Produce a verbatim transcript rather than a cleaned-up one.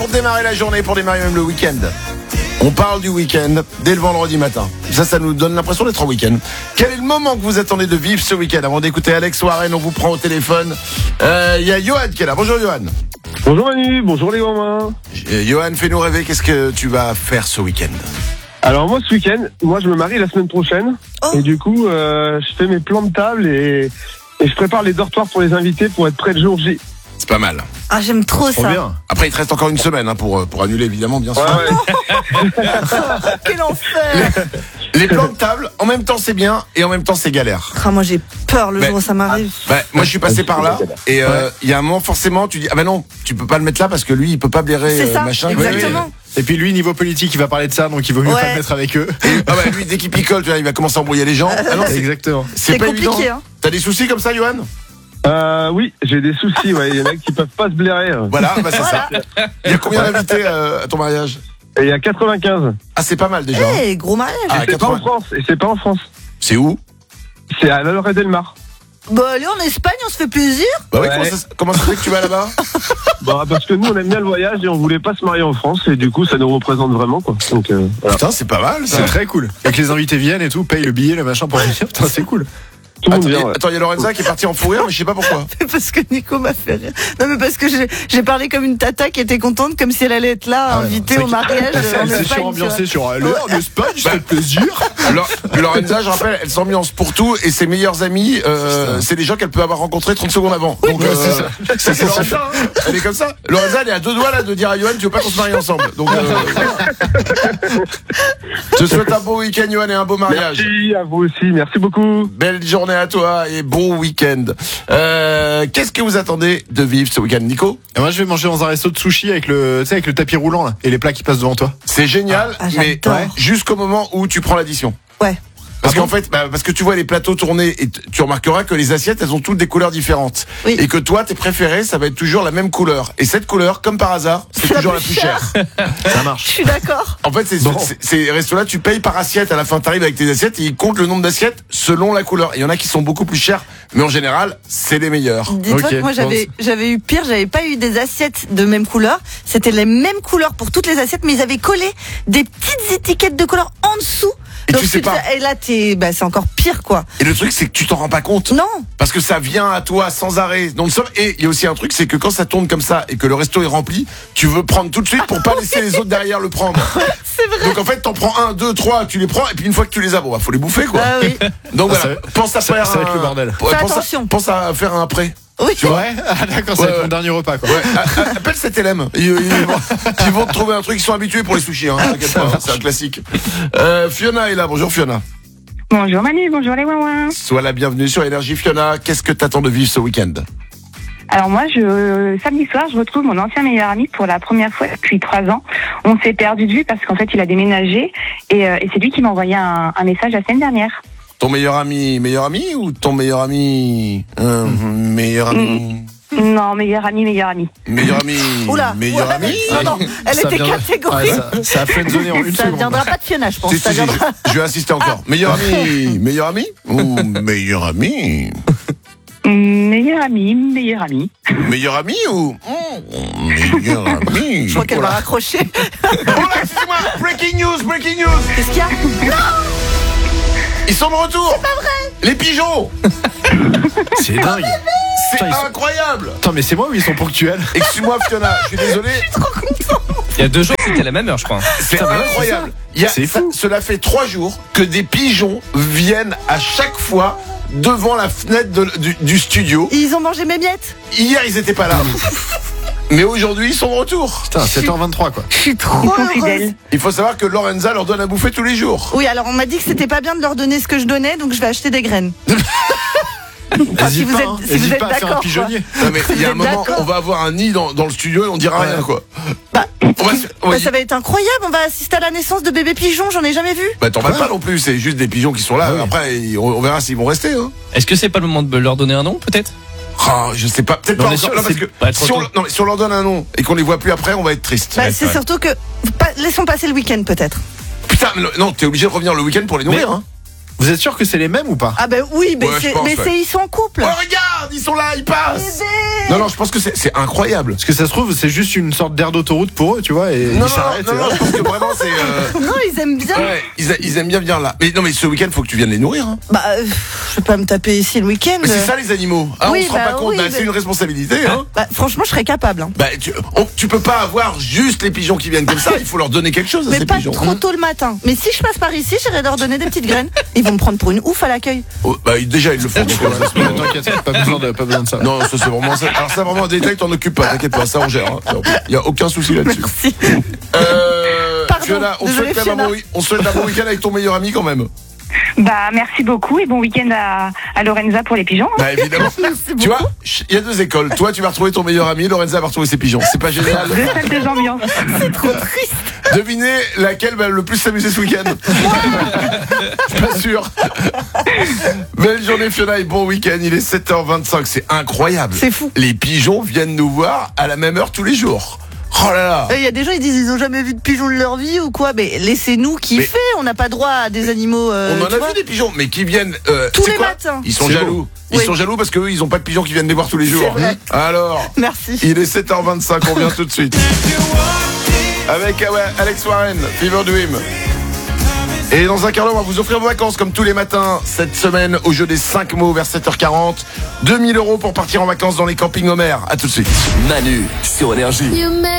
Pour démarrer la journée, pour démarrer même le week-end. On parle du week-end dès le vendredi matin. Ça, ça nous donne l'impression d'être en week-end. Quel est le moment que vous attendez de vivre ce week-end? Avant d'écouter Alex Warren, on vous prend au téléphone. Il euh, y a Johan qui est là. Bonjour Johan. Bonjour Manu, bonjour les mamans. Euh, Johan, fais-nous rêver. Qu'est-ce que tu vas faire ce week-end? Alors moi ce week-end, moi je me marie la semaine prochaine. Oh. Et du coup, euh, je fais mes plans de table et, et je prépare les dortoirs pour les invités pour être prêt le jour J. C'est pas mal. Ah, j'aime trop, Trop ça. bien. Après, il te reste encore une semaine hein, pour, pour annuler, évidemment, bien sûr. Ouais, ouais. Quel enfer. Les plans de table, en même temps c'est bien et en même temps c'est galère. Ah, moi j'ai peur le Mais- jour où ça m'arrive. Bah, moi je suis passé par là et il euh, y a un moment forcément tu dis ah bah non tu peux pas le mettre là parce que lui il peut pas blairer C'est euh, ça, machin. exactement. Et puis lui, niveau politique, il va parler de ça, donc il vaut mieux Ouais. pas le mettre avec eux. Ah bah lui dès qu'il picole tu vois, il va commencer à embrouiller les gens. Ah non, c'est, Exactement. c'est C'est pas compliqué, évident. hein. T'as des soucis comme ça Johan? Euh, oui, j'ai des soucis, ouais. Il y en a qui peuvent pas se blairer. Voilà bah c'est ça. Il y a combien d'invités euh, à ton mariage? Et il y a quatre-vingt-quinze. Ah c'est pas mal déjà. hein. Eh, gros mariage. Ah, C'est pas en quatre-vingts. France, et c'est pas en France. C'est où? C'est à la Lorette Delmar. Bah, allez en Espagne, on se fait plaisir. Bah oui, Ouais. comment ça, comment ça se fait que tu vas là-bas? Bah, parce que nous on aime bien le voyage et on voulait pas se marier en France et du coup ça nous représente vraiment quoi. Donc euh, voilà. Putain c'est pas mal ça. C'est très cool. Et que les invités viennent et tout, payent le billet, le machin pour venir. Putain, c'est cool. Tout le monde Attends, vient. et- Ouais. attends, il y a Lorenza qui est partie en fou rire mais je sais pas pourquoi. Parce que Nico m'a fait rire. Non, mais parce que j'ai, j'ai parlé comme une tata qui était contente, comme si elle allait être là, Ah ouais, invitée c'est au qui- mariage. Elle s'est- en elle s'est Espagne, surambiancée tu sur euh, l'heure en Espagne, ça fait plaisir. Lo- Lorenza, je rappelle, elle s'ambiance pour tout et ses meilleurs amis, euh, c'est des gens qu'elle peut avoir rencontrés trente secondes avant. Donc, Ouais, euh, c'est ça. c'est c'est Lorenza, hein. Elle est comme ça. Lorenza, elle est à deux doigts là de dire à Johan, tu veux pas qu'on se marie ensemble. Donc, euh, je te souhaite un beau week-end, Johan, et un beau mariage. Merci à vous aussi, merci beaucoup. Belle journée à toi et bon week-end. Euh, qu'est-ce que vous attendez de vivre ce week-end, Nico? Et moi, je vais manger dans un resto de sushi avec le, tu sais, avec le tapis roulant là, et les plats qui passent devant toi. C'est génial, Ah, mais j'adore. ouais, jusqu'au moment où tu prends l'addition. Ouais. Parce Ah qu'en bon fait, bah, parce que tu vois les plateaux tournés et t- tu remarqueras que les assiettes, elles ont toutes des couleurs différentes. Oui. Et que toi, tes préférés, ça va être toujours la même couleur. Et cette couleur, comme par hasard, c'est C'est la toujours la plus plus chère. Ça Je marche. suis d'accord. En fait, c'est Bon. c'est- ces restos-là, tu payes par assiette. À la fin, t'arrives avec tes assiettes et ils comptent le nombre d'assiettes selon la couleur. Il y en a qui sont beaucoup plus chers, mais en général, c'est les meilleurs. Dis-toi Ok, que moi j'avais, j'avais eu pire, j'avais pas eu des assiettes de même couleur. C'était les mêmes couleurs pour toutes les assiettes, mais ils avaient collé des petites étiquettes de couleur en dessous. Et Donc tu sais te pas. fais- et là t'es, bah c'est encore pire quoi. Et le truc, c'est que tu t'en rends pas compte. Non. Parce que ça vient à toi sans arrêt. Donc, ça- et il y a aussi un truc, c'est que quand ça tourne comme ça et que le resto est rempli, tu veux prendre tout de suite pour pas laisser les autres derrière le prendre. C'est vrai. Donc en fait, t'en prends un, deux, trois, tu les prends, et puis une fois que tu les as, bon, bah, faut les bouffer, quoi. Ah oui. Donc Ah, voilà, ça- pense à ça- faire ça va être un- le bordel. Ouais, Fais pense, attention. à, pense à faire un prêt. Oui. Tu vois Ouais, ah, d'accord, ça Ouais, va être ouais. mon dernier repas quoi. Ouais, a- a- appelle cet L M. Ils, ils vont, ils vont te trouver un truc, ils sont habitués pour les sushis, hein, t'inquiète pas, c'est un classique. Euh, Fiona est là, bonjour Fiona. Bonjour Manu, bonjour les ouin. Sois la bienvenue sur Énergie. Fiona, qu'est-ce que t'attends de vivre ce week-end? Alors moi, je samedi soir, je retrouve mon ancien meilleur ami pour la première fois depuis trois ans. On s'est perdu de vue parce qu'en fait, il a déménagé et, euh, et c'est lui qui m'a envoyé un, un message la semaine dernière. Ton meilleur ami, meilleur ami ou ton meilleur ami, euh, meilleur ami, Non, meilleur ami, meilleur ami. meilleur ami, Oula. meilleur Ouais, ami? Non, non, elle Ça était viendra- catégorique. Ouais, ça, ça a friendzoné en une Ça seconde. viendra pas de Fiona, je pense. Si, Ça si, si, viendra. je, je vais insister encore. Meilleur ami, meilleur ami ou meilleur ami? Meilleur ami, meilleur ami. Meilleur ami ou mmh, meilleur ami? Je crois qu'elle Oh va là. raccrocher. Oh là, excusez-moi, breaking news, breaking news. Qu'est-ce qu'il y a? Ils sont de retour. C'est pas vrai. Les pigeons. C'est dingue. C'est Putain, ils sont- incroyable. Attends, mais c'est moi ou ils sont ponctuels? Excuse-moi Fiona, je suis désolé. Il y a deux jours, c'était la même heure, je crois. C'est Putain, mais incroyable. Il y a- C'est ça- fou. Cela fait trois jours que des pigeons viennent à chaque fois devant la fenêtre de- du, du studio. Ils ont mangé mes miettes. Hier, ils étaient pas là. Mais aujourd'hui, ils sont de retour. Putain, sept heures vingt-trois quoi. Je suis trop Ils sont heureuse. fidèles. Il faut savoir que Lorenza leur donne à bouffer tous les jours. Oui, alors on m'a dit que c'était pas bien de leur donner ce que je donnais, donc je vais acheter des graines. Enfin, si Hésite vous pas, êtes- hein. si vous Hésite êtes pas à faire un d'accord, pigeonnier. Non, mais il y a un Vous êtes moment, d'accord on va avoir un nid dans, dans le studio et on dira rien, quoi. Bah, On va se- on va bah, dire- ça va être incroyable, on va assister à la naissance de bébés pigeons, j'en ai jamais vu. Bah, t'en vas pas non plus, c'est juste des pigeons qui sont là. Ah oui. Après, ils- on, on verra s'ils vont rester, hein. Est-ce que c'est pas le moment de leur donner un nom, peut-être? Ah, je sais pas, peut-être Non, pas mais encore, sûr, non, parce c'est que pas trop si on, tôt. non, mais si on leur donne un nom et qu'on les voit plus après, on va être triste. Bah, Ouais, c'est ouais. surtout que. pas- laissons passer le week-end peut-être. Putain, mais le- non, t'es obligé de revenir le week-end pour les nourrir, Mais- hein. Vous êtes sûr que c'est les mêmes ou pas? Ah ben oui, mais Ouais, je c'est, pense, mais ouais. c'est ils sont en couple. Oh, regarde! regarde, ils sont là, ils passent. Non, non, je pense que c'est, c'est incroyable. Parce que ça se trouve, c'est juste une sorte d'aire d'autoroute pour eux, tu vois, et Non, ils non, s'arrêtent. non, et non, voilà. je pense que vraiment c'est. Euh... Non, ils aiment bien. Ouais, ils, a- ils aiment bien venir là. Mais non, mais ce week-end, faut que tu viennes les nourrir. Hein. Bah, euh, je vais pas me taper ici le week-end. Mais c'est ça les animaux. Ah, Oui, on se rend bah pas compte. oui, Bah, mais- c'est une responsabilité. Hein. Bah, franchement, je serais capable. Hein. Bah, tu, on- tu peux pas avoir juste les pigeons qui viennent comme ça. Il faut leur donner quelque chose à Mais ces pas pigeons. trop tôt le matin. Mais si je passe par ici, j'irai leur donner des petites graines. Ils vont me prendre pour une ouf à l'accueil. Oh, bah, déjà ils le font. donc, euh, ça, c'est pas- Mais T'inquiète, pas besoin de, pas besoin de ça. Non, ça c'est vraiment ça. Alors ça vraiment un détail, t'en occupes pas, t'inquiète pas, ça on gère. Il y a aucun souci là-dessus. Merci. Euh, Pardon, Fiona, on désolée, souhaite un Fiona. bon, wi- on souhaite un bon week-end avec ton meilleur ami quand même. Bah, merci beaucoup et bon week-end à, à Lorenza pour les pigeons. hein. Bah évidemment. Merci Tu beaucoup. vois, ch- il y a deux écoles. Toi, tu vas retrouver ton meilleur ami, Lorenza va retrouver ses pigeons. C'est pas génial. Deux salles, deux ambiances. C'est trop triste. Devinez laquelle va le plus s'amuser ce week-end. Je suis pas sûr. Belle journée Fiona et bon week-end. Il est sept heures vingt-cinq, c'est incroyable. C'est fou. Les pigeons viennent nous voir à la même heure tous les jours. Oh là là. Il y a des gens, ils disent ils ont jamais vu de pigeons de leur vie ou quoi. Mais laissez-nous kiffer. On n'a pas droit à des animaux. euh, On en tu a vois. vu des pigeons, mais qui viennent euh, Tous c'est les quoi matins. Ils sont C'est jaloux. Ils Oui. sont jaloux parce qu'eux, ils ont pas de pigeons qui viennent les voir tous les jours. vrai. Alors, Merci. il est sept heures vingt-cinq, on vient tout de suite. Avec ah ouais, Alex Warren, Fever Dream. Et dans un quart d'heure, on va vous offrir vos vacances comme tous les matins cette semaine au jeu des cinq mots vers sept heures quarante. deux mille euros pour partir en vacances dans les campings Homer. À tout de suite. Manu sur Énergie. You make